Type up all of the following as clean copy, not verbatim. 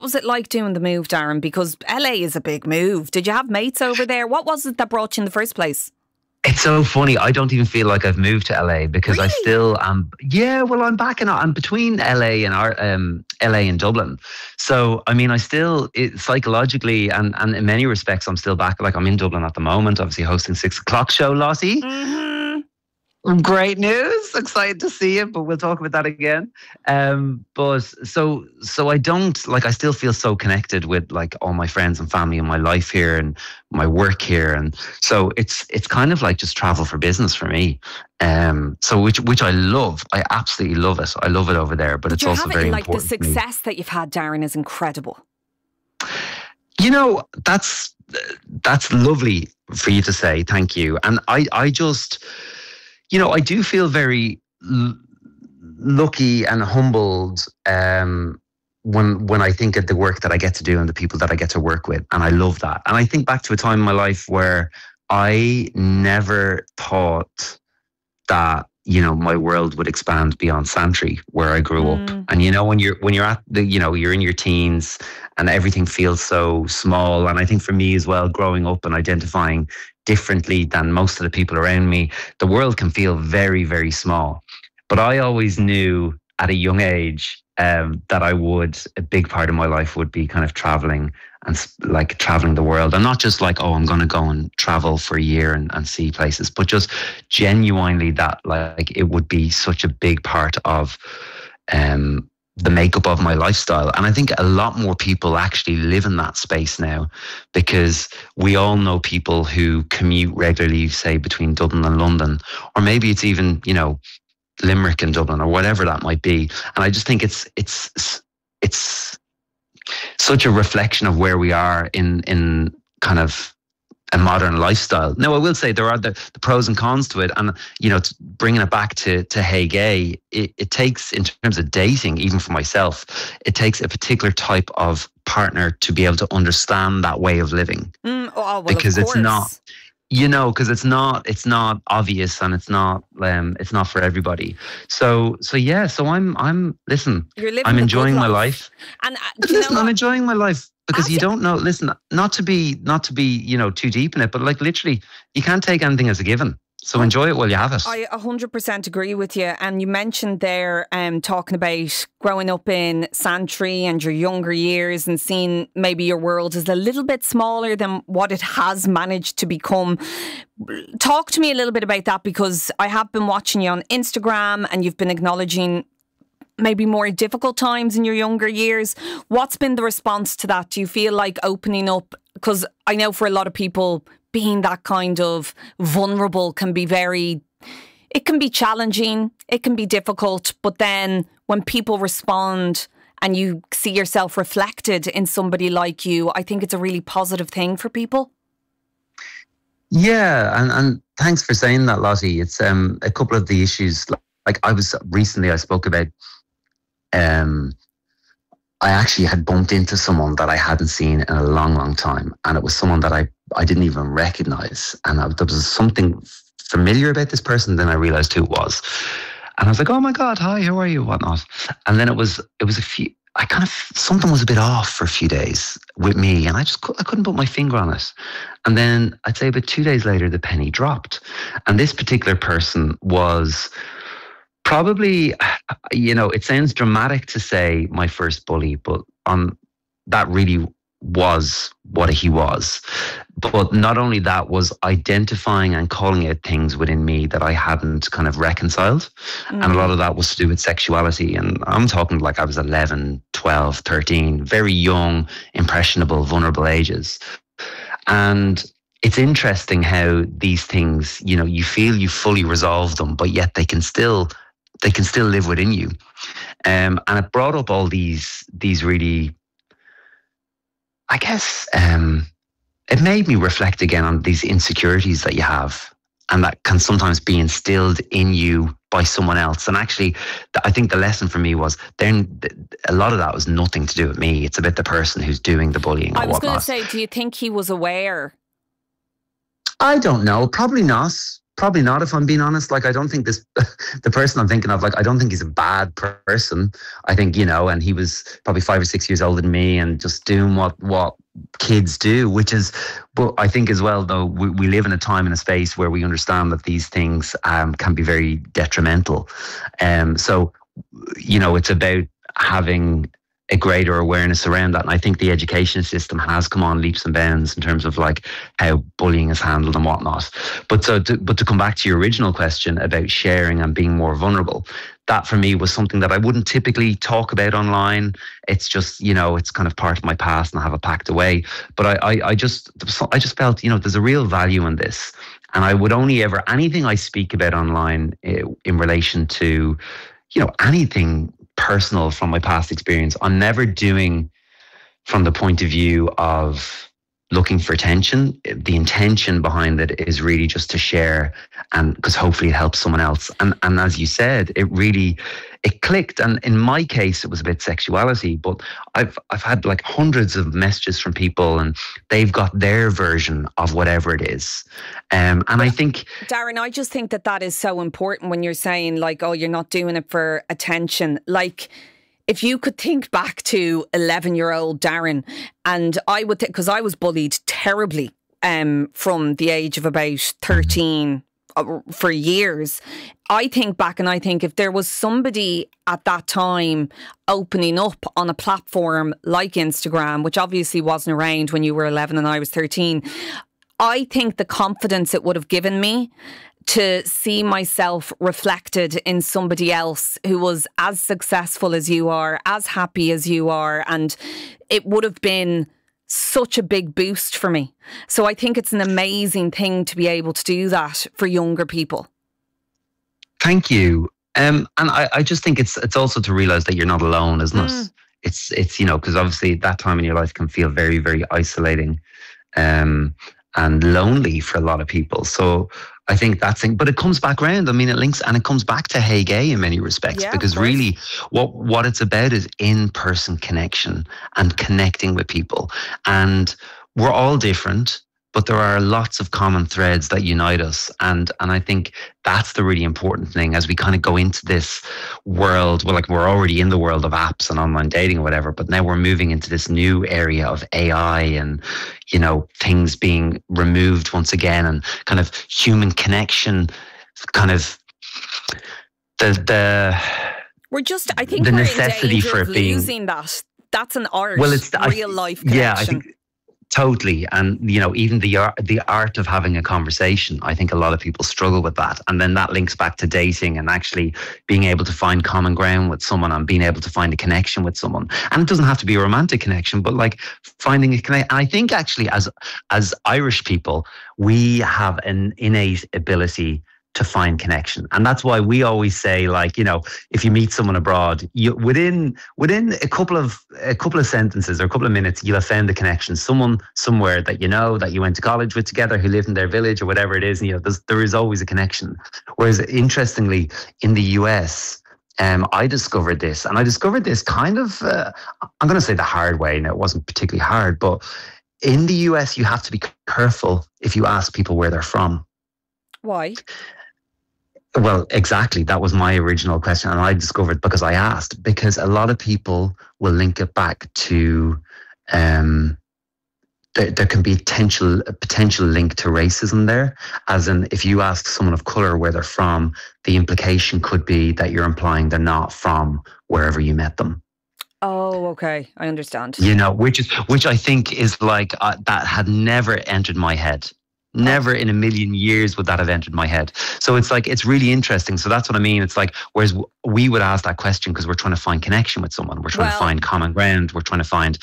was it like doing the move, Darren? Because LA is a big move. Did you have mates over there? What was it that brought you in the first place? It's so funny. I don't even feel like I've moved to LA because Really? I still am. Yeah, well, I'm back I'm between LA and LA and Dublin. So, I mean, psychologically and in many respects, I'm still back. Like, I'm in Dublin at the moment, obviously hosting 6 o'clock show, Lossie. Mm-hmm. Great news. Excited to see it, but we'll talk about that again. But so I don't, like, I still feel so connected with like all my friends and family and my life here and my work here. And so it's kind of like just travel for business for me. So which I love. I absolutely love it. I love it over there, but it's also very like important. The success that you've had, Darren, is incredible. You know, that's lovely for you to say. Thank you. And I just, you know, I do feel very lucky and humbled when I think of the work that I get to do and the people that I get to work with. And I love that. And I think back to a time in my life where I never thought that, you know, my world would expand beyond Santry, where I grew up. And, you know, when you're at the, you know, you're in your teens and everything feels so small. And I think for me as well, growing up and identifying differently than most of the people around me, the world can feel very, very small. But I always knew at a young age that a big part of my life would be kind of traveling and like traveling the world. And not just like, oh, I'm going to go and travel for a year and see places, but just genuinely that like it would be such a big part of the makeup of my lifestyle. And I think a lot more people actually live in that space now, because we all know people who commute regularly, say between Dublin and London, or maybe it's even, you know, Limerick and Dublin or whatever that might be. And I just think it's such a reflection of where we are in kind of a modern lifestyle. Now, I will say there are the pros and cons to it. And, you know, bringing it back to Hey Gay, it takes, in terms of dating, even for myself, it takes a particular type of partner to be able to understand that way of living. Because it's not, you know, because it's not obvious and it's not for everybody. So yeah. So I'm listen. I'm enjoying my life, and listen, I'm enjoying my life because you don't know. Listen, not to be you know too deep in it, but like literally, you can't take anything as a given. So enjoy it while you have it. I 100% agree with you. And you mentioned there talking about growing up in Santry and your younger years and seeing maybe your world is a little bit smaller than what it has managed to become. Talk to me a little bit about that, because I have been watching you on Instagram and you've been acknowledging maybe more difficult times in your younger years. What's been the response to that? Do you feel like opening up? Because I know for a lot of people, being that kind of vulnerable can be it can be challenging, it can be difficult, but then when people respond and you see yourself reflected in somebody like you, I think it's a really positive thing for people. Yeah, and thanks for saying that, Lottie. It's a couple of the issues, like I spoke about, I actually had bumped into someone that I hadn't seen in a long, long time. And it was someone that I didn't even recognize. And there was something familiar about this person. Then I realized who it was. And I was like, oh my God, hi, how are you? Whatnot. And then it was a few, something was a bit off for a few days with me. And I couldn't put my finger on it. And then I'd say about 2 days later, the penny dropped. And this particular person was probably, you know, it sounds dramatic to say my first bully, but that really was what he was. But not only that, was identifying and calling out things within me that I hadn't kind of reconciled. And a lot of that was to do with sexuality. And I'm talking like I was 11, 12, 13, very young, impressionable, vulnerable ages. And it's interesting how these things, you know, you feel you fully resolve them, but yet they can still live within you. And it brought up all these really, I guess, it made me reflect again on these insecurities that you have and that can sometimes be instilled in you by someone else. And actually, I think the lesson for me was then a lot of that was nothing to do with me. It's about the person who's doing the bullying. I was going to say, do you think he was aware? I don't know. Probably not. Probably not, if I'm being honest. Like, I don't think the person I'm thinking of, like, I don't think he's a bad person. I think, and he was probably 5 or 6 years older than me and just doing what kids do, which is, but I think as well, though, we live in a time and a space where we understand that these things can be very detrimental. So, it's about having a greater awareness around that. And I think the education system has come on leaps and bounds in terms of like how bullying is handled and whatnot. But to come back to your original question about sharing and being more vulnerable, that for me was something that I wouldn't typically talk about online. It's just, it's kind of part of my past and I have it packed away. But I just felt, there's a real value in this. And I would only ever, anything I speak about online in relation to, anything personal from my past experience, I'm never doing from the point of view of looking for attention. The intention behind it is really just to share, and because hopefully it helps someone else. And as you said, it clicked. And in my case, it was about sexuality, but I've had like hundreds of messages from people and they've got their version of whatever it is. And I think, Darren, I just think that is so important when you're saying like, oh, you're not doing it for attention. Like, if you could think back to 11-year-old Darren, and I would because I was bullied terribly from the age of about 13 for years. I think back and I think if there was somebody at that time opening up on a platform like Instagram, which obviously wasn't around when you were 11 and I was 13, I think the confidence it would have given me to see myself reflected in somebody else who was as successful as you are, as happy as you are, and it would have been such a big boost for me. So I think it's an amazing thing to be able to do that for younger people. Thank you. And I just think it's also to realise that you're not alone, isn't it? It's because obviously that time in your life can feel very, very isolating and lonely for a lot of people. So I think that thing, but it comes back around. I mean, it links and it comes back to Hey Gay in many respects, because really what it's about is in-person connection and connecting with people. And we're all different, but there are lots of common threads that unite us. And I think that's the really important thing as we kind of go into this world. Well, like we're already in the world of apps and online dating or whatever, but now we're moving into this new area of AI and, things being removed once again and kind of human connection, kind of we're just, I think the necessity in danger for of losing that. That's an art, real life connection. Yeah, I think totally. And, even the art of having a conversation, I think a lot of people struggle with that. And then that links back to dating and actually being able to find common ground with someone and being able to find a connection with someone. And it doesn't have to be a romantic connection, but like finding a connection. I think actually as Irish people, we have an innate ability to find connection. And that's why we always say, like, if you meet someone abroad, you within a couple of sentences or a couple of minutes, you'll have found a connection. Someone somewhere that that you went to college with together, who lived in their village or whatever it is. And, there is always a connection. Whereas interestingly, in the US, I discovered this kind of, I'm going to say the hard way. Now, it wasn't particularly hard, but in the US, you have to be careful if you ask people where they're from. Why? Well, exactly. That was my original question. And I discovered because I asked, because a lot of people will link it back to, there can be a potential link to racism there. As in, if you ask someone of colour where they're from, the implication could be that you're implying they're not from wherever you met them. Oh, okay. I understand. Which I think is like, that had never entered my head. Never in a million years would that have entered my head. So it's like, it's really interesting. So that's what I mean. It's like, whereas we would ask that question because we're trying to find connection with someone. We're trying to find common ground. We're trying to find,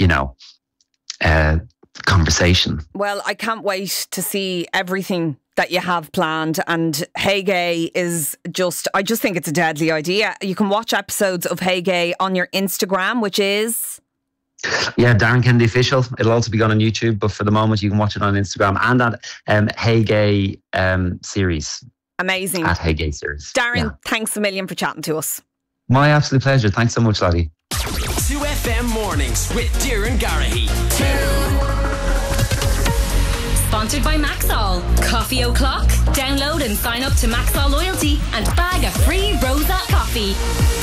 conversation. Well, I can't wait to see everything that you have planned. And Hey Gay is I just think it's a deadly idea. You can watch episodes of Hey Gay on your Instagram, which is... Yeah, Darren Kennedy Official. It'll also be gone on YouTube, but for the moment you can watch it on Instagram and at Hey Gay series. Amazing. At Hey Gay series. Darren, thanks a million for chatting to us. My absolute pleasure. Thanks so much, Lottie. 2FM Mornings with Darren Garrahy. sponsored by Maxol. Coffee O'Clock? Download and sign up to Maxol Loyalty and bag a free Rosat coffee.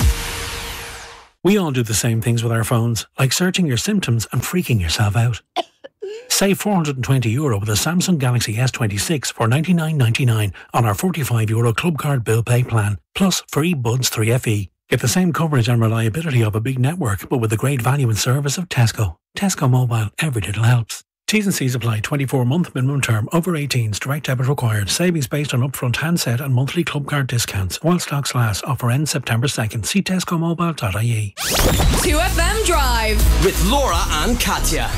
We all do the same things with our phones, like searching your symptoms and freaking yourself out. Save €420 with a Samsung Galaxy S26 for $99.99 on our €45 Club Card Bill Pay plan, plus free Buds 3FE. Get the same coverage and reliability of a big network, but with the great value and service of Tesco. Tesco Mobile, every little helps. T's and C's apply. 24-month minimum term. Over 18s. Direct debit required. Savings based on upfront handset and monthly club card discounts. While stocks last. Offer ends September 2nd. See tescomobile.ie. 2FM Drive with Laura and Katya.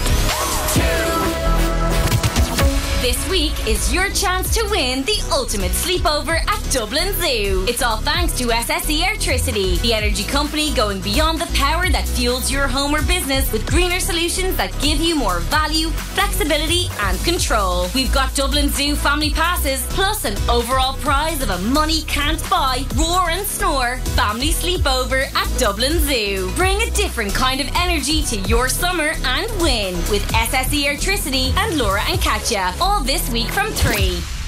This week is your chance to win the ultimate sleepover at Dublin Zoo. It's all thanks to SSE Airtricity, the energy company going beyond the power that fuels your home or business with greener solutions that give you more value, flexibility and control. We've got Dublin Zoo family passes, plus an overall prize of a money can't buy, roar and snore family sleepover at Dublin Zoo. Bring a different kind of energy to your summer and win with SSE Airtricity and Laura and Katya. All this week from 3.